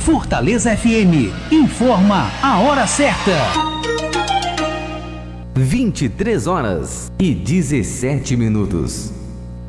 Fortaleza FM informa a hora certa. 23 horas e 17 minutos.